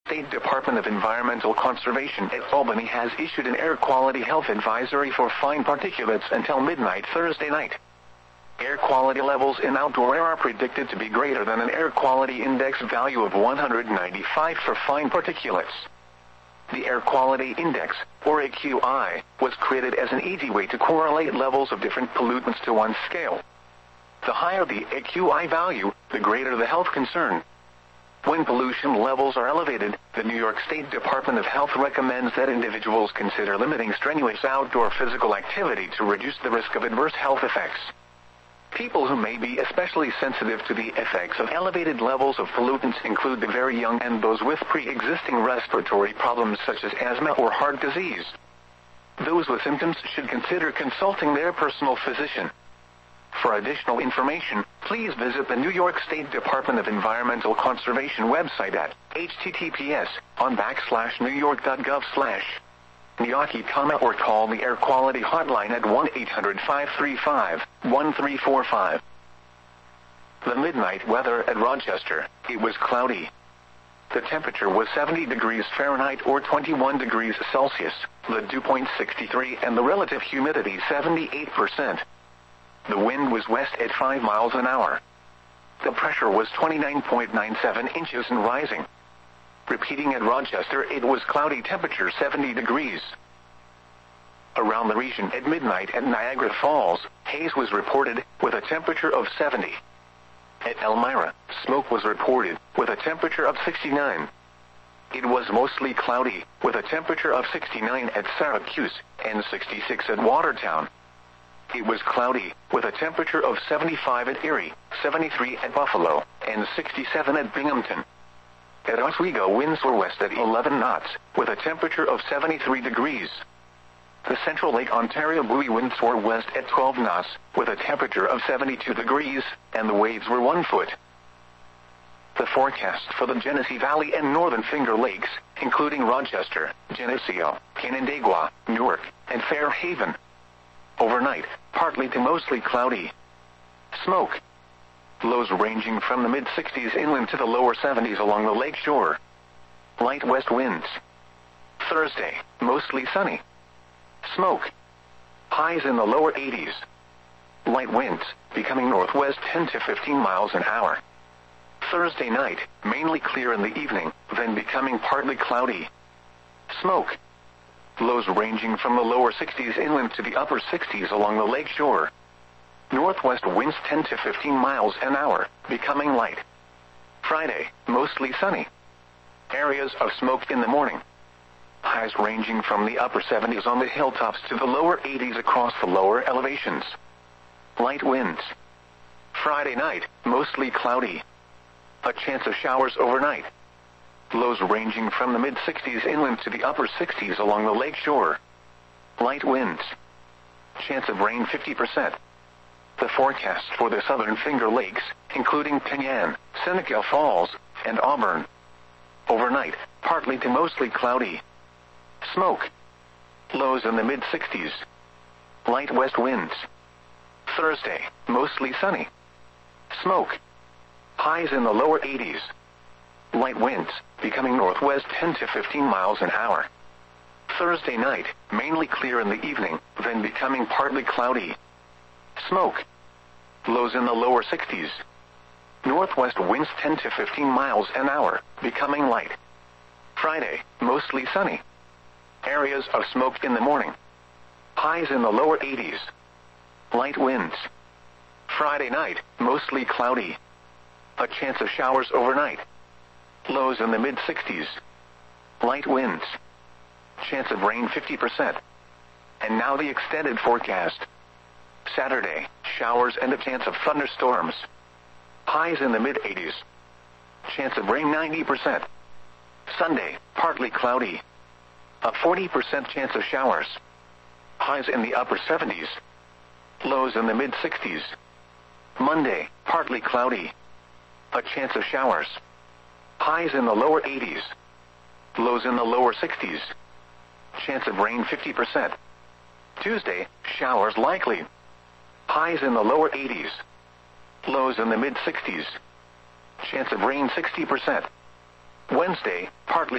State Department of Environmental Conservation at Albany has issued an air quality health advisory for fine particulates until midnight Thursday night. Air quality levels in outdoor air are predicted to be greater than an air quality index value of 195 for fine particulates. The Air Quality Index, or AQI, was created as an easy way to correlate levels of different pollutants to one scale. The higher the AQI value, the greater the health concern. When pollution levels are elevated, the New York State Department of Health recommends that individuals consider limiting strenuous outdoor physical activity to reduce the risk of adverse health effects. People who may be especially sensitive to the effects of elevated levels of pollutants include the very young and those with pre-existing respiratory problems such as asthma or heart disease. Those with symptoms should consider consulting their personal physician. For additional information, please visit the New York State Department of Environmental Conservation website at https://newyork.gov/NYAKI, or call the Air Quality Hotline at 1-800-535-1345. The midnight weather at Rochester. It was cloudy. The temperature was 70 degrees Fahrenheit or 21 degrees Celsius, the dew point 63 and the relative humidity 78%. The wind was west at 5 miles an hour. The pressure was 29.97 inches and rising. Repeating at Rochester, it was cloudy, temperature 70 degrees. Around the region at midnight at Niagara Falls, haze was reported, with a temperature of 70. At Elmira, smoke was reported, with a temperature of 69. It was mostly cloudy, with a temperature of 69 at Syracuse, and 66 at Watertown. It was cloudy, with a temperature of 75 at Erie, 73 at Buffalo, and 67 at Binghamton. At Oswego, winds were west at 11 knots, with a temperature of 73 degrees. The Central Lake Ontario buoy winds were west at 12 knots, with a temperature of 72 degrees, and the waves were 1 foot. The forecast for the Genesee Valley and Northern Finger Lakes, including Rochester, Geneseo, Canandaigua, Newark, and Fairhaven. Overnight, partly to mostly cloudy. Smoke. Lows ranging from the mid-60s inland to the lower 70s along the lake shore. Light west winds. Thursday, mostly sunny. Smoke. Highs in the lower 80s. Light winds, becoming northwest 10 to 15 miles an hour. Thursday night, mainly clear in the evening, then becoming partly cloudy. Smoke. Lows ranging from the lower 60s inland to the upper 60s along the lake shore. Northwest winds 10 to 15 miles an hour, becoming light. Friday, mostly sunny. Areas of smoke in the morning. Highs ranging from the upper 70s on the hilltops to the lower 80s across the lower elevations. Light winds. Friday night, mostly cloudy. A chance of showers overnight. Lows ranging from the mid-60s inland to the upper 60s along the lake shore. Light winds. Chance of rain 50%. The forecast for the Southern Finger Lakes, including Penyan, Seneca Falls, and Auburn. Overnight, partly to mostly cloudy. Smoke. Lows in the mid-60s. Light west winds. Thursday, mostly sunny. Smoke. Highs in the lower 80s. Light winds, becoming northwest 10 to 15 miles an hour. Thursday night, mainly clear in the evening, then becoming partly cloudy. Smoke. Lows in the lower 60s. Northwest winds 10 to 15 miles an hour, becoming light. Friday, mostly sunny. Areas of smoke in the morning. Highs in the lower 80s. Light winds. Friday night, mostly cloudy. A chance of showers overnight. Lows in the mid-60s. Light winds. Chance of rain 50%. And now the extended forecast. Saturday, showers and a chance of thunderstorms. Highs in the mid-80s. Chance of rain 90%. Sunday, partly cloudy. A 40% chance of showers. Highs in the upper 70s. Lows in the mid-60s. Monday, partly cloudy. A chance of showers. Highs in the lower 80s. Lows in the lower 60s. Chance of rain 50%. Tuesday, showers likely. Highs in the lower 80s. Lows in the mid-60s. Chance of rain 60%. Wednesday, partly